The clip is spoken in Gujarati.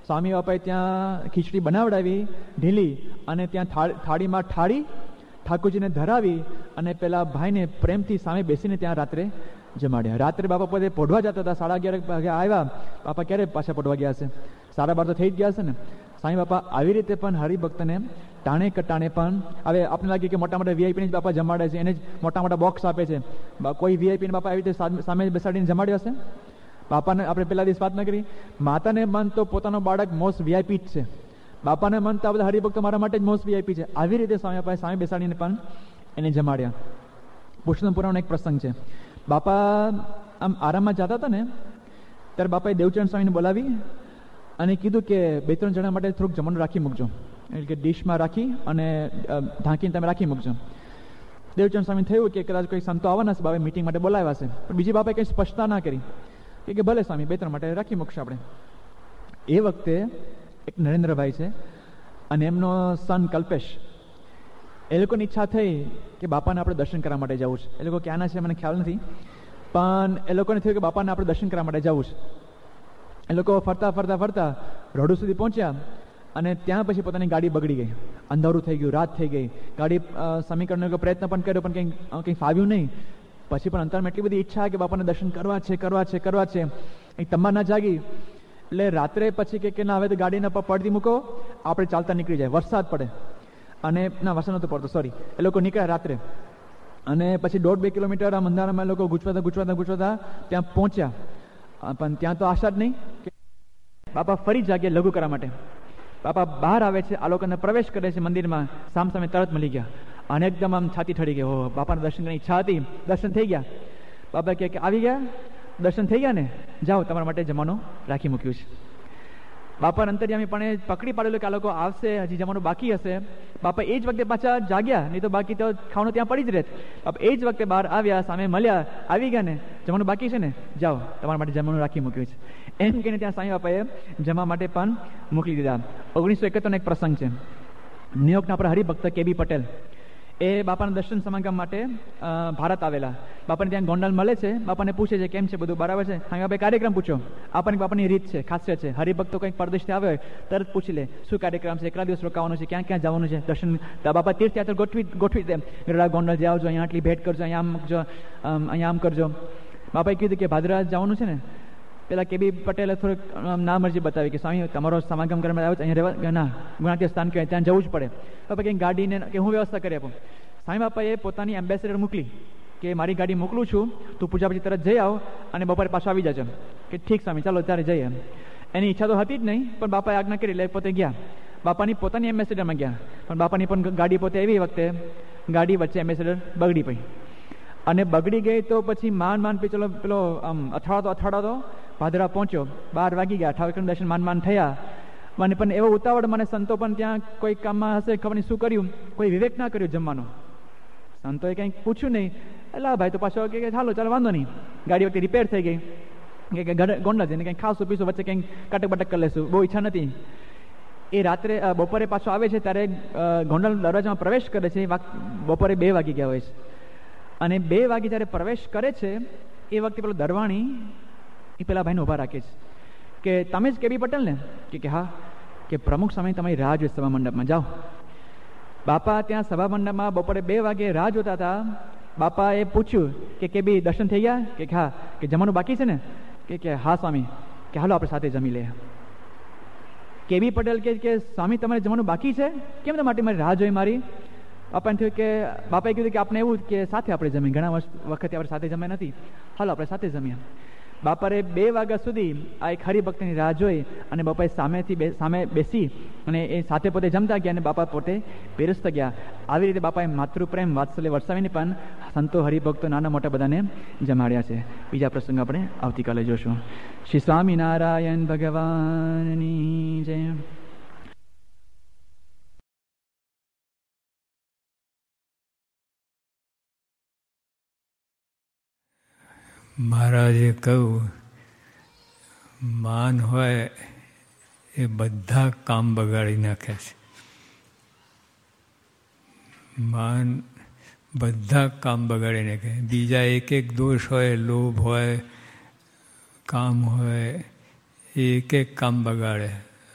સ્વામી બાપાએ ત્યાં ખીચડી બનાવડાવી ઢીલી, અને ત્યાં થાળીમાં ઠાકોરજીને ધરાવી અને પેલા ભાઈને પ્રેમથી સામે બેસીને ત્યાં રાત્રે જમાડ્યા. રાત્રે બાપા પોતે પોઢવા જતા હતા, 11:30 વાગે આવ્યા. બાપા ક્યારે પાછા પોઢવા ગયા હશે? 12:30 તો થઈ જ ગયા હશે ને. સાંઈ બાપા આવી રીતે પણ હરિભક્તને ટાણે કટાણે પણ, હવે આપણે લાગે કે મોટા મોટા વીઆઈપીને જ બાપા જમાડે છે, એને જ મોટા મોટા બોક્સ આપે છે. કોઈ વીઆઈપીને બાપા આવી રીતે સામે બેસાડીને જમાડ્યો હશે? બાપાને આપણે પહેલા દિવસ વાત ન કરી, માતાને મન તો પોતાનો બાળક મોસ્ટ વીઆઈપી જ છે, બાપાને મન તો આ બધા હરિભક્તો મારા માટે જ મોસ્ટ વીઆઈપી છે. આવી રીતે સ્વામી બાપાએ સામે બેસાડીને પણ એને જમાડ્યા. પુરુષોત્તમ પુરાણનો એક પ્રસંગ છે. બાપા આમ આરામમાં જતા હતા ને, ત્યારે બાપાએ દેવચરણ સ્વામીને બોલાવી અને કીધું કે 2-3 જણા માટે થોડુંક જમવાનું રાખી મૂકજો, એટલે કે ડીશમાં રાખી અને ઢાંકીને તમે રાખી મૂકજો. દેવચરણ સ્વામી થયું કે કદાચ કોઈ સંતો આવવાના છે, બાપા મીટિંગ માટે બોલાવ્યા છે, પણ બીજી બાપાએ કંઈ સ્પષ્ટતા ના કરી કે ભલે સ્વામી 2-3 માટે રાખી મૂકશે આપણે. એ વખતે એક નરેન્દ્રભાઈ છે અને એમનો સન કલ્પેશ, એ લોકોની ઈચ્છા થઈ કે બાપાને આપણે દર્શન કરવા માટે જવું છે. એ લોકો ક્યાંના છે મને ખ્યાલ નથી, પણ એ લોકોને થયું કે બાપાને આપણે દર્શન કરવા માટે જવું છે. એ લોકો ફરતા રોડ સુધી પહોંચ્યા અને ત્યાં પછી પોતાની ગાડી બગડી ગઈ. અંધારું થઈ ગયું, રાત થઈ ગઈ. ગાડી સમીકરણનો પ્રયત્ન પણ કર્યો, પણ કંઈ ફાવ્યું નહીં. પછી પણ અંતરમાં એટલી બધી ઈચ્છા કે બાપાને દર્શન કરવા છે. એ તમાર ના જાગી એટલે રાત્રે પછી કે ના, હવે તો ગાડીને પડતી મૂકો, આપણે ચાલતા નીકળી જાય. વરસાદ પડે અને ના, વરસાદ નહોતો પડતો, સોરી. એ લોકો નીકળ્યા રાત્રે અને પછી 1.5-2 કિલોમીટર આમ અંધારામાં એ લોકો ગુચવાતા ત્યાં પહોંચ્યા. પણ ત્યાં તો આશા જ નહીં. બાપા ફરી જાગે લઘુ કરવા માટે. બાપા બહાર આવે છે, આ લોકોને પ્રવેશ કરે છે મંદિરમાં, સામે તરત મળી ગયા અને એકદમ આમ છાતી ઠરી ગઈ. ઓહ, બાપાને દર્શન કરવાની ઈચ્છા હતી, દર્શન થઈ ગયા. બાપા કહે કે આવી ગયા, દર્શન થઈ ગયા ને, જાઓ તમારા માટે જમવાનું રાખી મૂક્યું છે. બાપા અંતર્યામી પણ પકડી પાડેલું કે આ લોકો આવશે, હજી જમવાનું બાકી હશે. બાપા એ જ વખતે પાછા જાગ્યા, નહીં તો બાકી તો ખાવાનું ત્યાં પડી જ રહે. બાપા એ જ વખતે બહાર આવ્યા, સામે મળ્યા, આવી ગયા ને, જમવાનું બાકી છે ને, જાઓ તમારા માટે જમવાનું રાખી મૂક્યું છે. એમ કહીને ત્યાં સાંઈ બાપાએ જમવા માટે પણ મોકલી દીધા. 1971 એક પ્રસંગ છે. ન્યુયોર્કના આપણા હરિભક્ત KB પટેલ, એ બાપાના દર્શન સમાગમ માટે ભારત આવેલા. બાપાને ત્યાં ગોંડલ મળે છે. બાપાને પૂછે છે કેમ છે, બધું બરાબર છે? સાંઈ બાપાએ કાર્યક્રમ પૂછ્યો. આપણને બાપાની રીત છે, ખાસિયત છે, હરિભક્તો કંઈક પરદેશથી આવે હોય તરત પૂછી લે શું કાર્યક્રમ છે, કેટલા દિવસ રોકાવાનું છે, ક્યાં જવાનું છે, દર્શન. બાપા તીર્થયાત્રા ગોઠવી દે, ગરડા ગોંડલ જાવજો, અહીંયા આટલી ભેટ કરજો, અહીંયા આમ કરજો, અહીંયા આમ કરજો. બાપાએ કીધું કે ભાદરા જવાનું છે ને. પેલા KB પટેલે થોડીક ના મરજી બતાવી કે સ્વામી તમારો સમાગમ કરવા આવ્યો અહીંયા રહેવા ના, ગુણાતીય સ્થાન કહેવાય, ત્યાં જવું જ પડે. બાપા કંઈક ગાડીને કે હું વ્યવસ્થા કરી આપું. સાંઈ બાપાએ પોતાની એમ્બેસેડર મોકલી કે મારી ગાડી મોકલું છું, તું પૂજા પછી તરત જઈ આવ અને બપોરે પાછો આવી જજો. કે ઠીક સ્વામી, ચાલો ત્યારે જઈએ. એની ઈચ્છા તો હતી જ નહીં, પણ બાપાએ આજ્ઞા કરી એટલે પોતે ગયા. બાપાની પોતાની એમ્બેસેડરમાં ગયા, પણ બાપાની પણ ગાડી પોતે એવી વખતે ગાડી વચ્ચે એમ્બેસેડર બગડી પડી અને બગડી ગઈ તો પછી માંડ પેલો આમ અથડાતો ભાદરા પહોંચ્યો. 12 વાગી ગયા, ઠાકોર દર્શન માંડ થયા. મને પણ એવો ઉતાવળ, મને સંતો પણ ત્યાં કોઈ કામમાં હશે, ખબર નહીં શું કર્યું, કોઈ વિવેક ના કર્યું જમવાનું. સંતોએ કંઈક પૂછ્યું નહીં, એટલે ભાઈ તો પાછો કે ચાલો વાંધો નહીં, ગાડી વખતે રિપેર થઈ ગઈ, કે ગોંડલ જઈને કંઈક ખાશું પીશું, વચ્ચે કંઈક કટક બટક કરી લેશું, બહુ ઈચ્છા નથી. એ રાત્રે બપોરે પાછો આવે છે ત્યારે ગોંડલ દરવાજામાં પ્રવેશ કરે છે. બપોરે 2 વાગી ગયા હોય છે અને 2 વાગે જ્યારે પ્રવેશ કરે છે એ વખતે પેલો દરવાણી એ પેલા ભાઈને ઊભા રાખે છે કે તમે જ KB પટેલ ને? કે હા. કે પ્રમુખ સ્વામી તમારી રાહ જોઈએ સભા મંડપમાં, જાઓ. બાપા ત્યાં સભા મંડપમાં બપોરે 2 વાગે રાહ જોતા હતા. બાપાએ પૂછ્યું કે KB દર્શન થઈ ગયા? કે હા. કે જમવાનું બાકી છે ને? કે હા સ્વામી. કે હાલો આપણે સાથે જમી લઈએ. KB પટેલ કે સ્વામી તમારે જમવાનું બાકી છે, કેમ તમારે મારી રાહ જોઈ મારી? બાપાને થયું કે બાપાએ કીધું કે આપણે એવું કે સાથે આપણે જમીએ, ઘણા વખતે આપણે સાથે જમ્યા નથી, હાલો આપણે સાથે જમીએ. બાપાએ 2 વાગ્યા સુધી આ એક હરિભક્તની રાહ જોઈ અને બાપાએ સામે બેસી અને એ સાથે પોતે જમતા ગયા અને બાપા પોતે પીરસતા ગયા. આવી રીતે બાપાએ માતૃપ્રેમ વાત્સલ્ય વરસાવીને પણ સંતો હરિભક્તો નાના મોટા બધાને જમાડ્યા છે. બીજા પ્રસંગ આપણે આવતીકાલે જોશું. શ્રી સ્વામિનારાયણ ભગવાનની જય. મહારાજે કહ્યું, માન હોય એ બધા કામ બગાડી નાખે છે. માન બધા કામ બગાડી નાખે. બીજા એક દોષ હોય, લોભ હોય, કામ હોય, એક કામ બગાડે.